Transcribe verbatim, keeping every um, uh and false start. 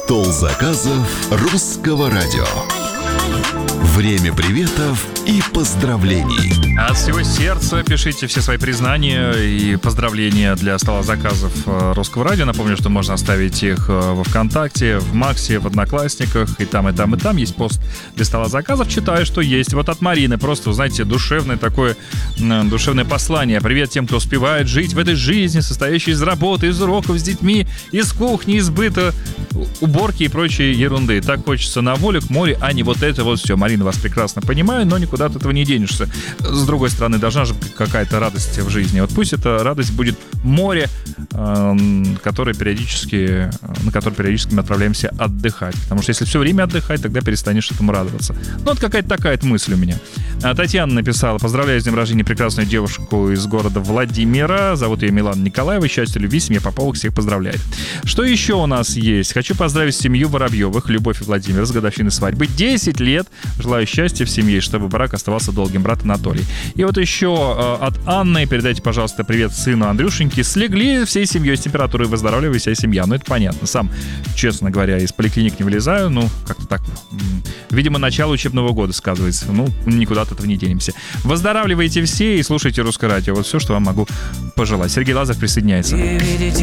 Стол заказов русского радио. Время приветов и поздравлений. От всего сердца пишите все свои признания и поздравления для стола заказов русского радио. Напомню, что можно оставить их во ВКонтакте, в Максе, в Одноклассниках. И там, и там, и там есть пост для стола заказов. Читаю, что есть. Вот от Марины просто, знаете, душевное такое, душевное послание. Привет тем, кто успевает жить в этой жизни, состоящей из работы, из уроков с детьми, из кухни, из быта, уборки и прочей ерунды. Так хочется на волю, к морю, а не вот это вот все. Марина, вас прекрасно понимаю, но никуда от этого не денешься. С другой стороны, должна же быть какая-то радость в жизни. Вот пусть эта радость будет море, которое периодически, на которое периодически мы отправляемся отдыхать. Потому что если все время отдыхать, тогда перестанешь этому радоваться. Ну, вот какая-то такая мысль у меня. Татьяна написала: поздравляю с днем рождения прекрасную девушку из города Владимира. Зовут ее Милана Николаева. Счастья, любви, семья Поповых всех поздравляет. Что еще у нас есть? Хочу поздравить семью Воробьевых, Любовь и Владимир, с годовщиной свадьбы. десять лет. Желаю счастья в семье, чтобы брак оставался долгим. Брат Анатолий. И вот еще э, от Анны передайте, пожалуйста, привет сыну Андрюшеньке. Слегли всей семьей с температурой, выздоравливай вся семья. Ну, это понятно. Сам, честно говоря, из поликлиник не вылезаю. Ну, как-то так. Видимо, начало учебного года сказывается. Ну, никуда от этого не денемся. Выздоравливайте все и слушайте Русское радио. Вот все, что вам могу пожелать. Сергей Лазарев присоединяется.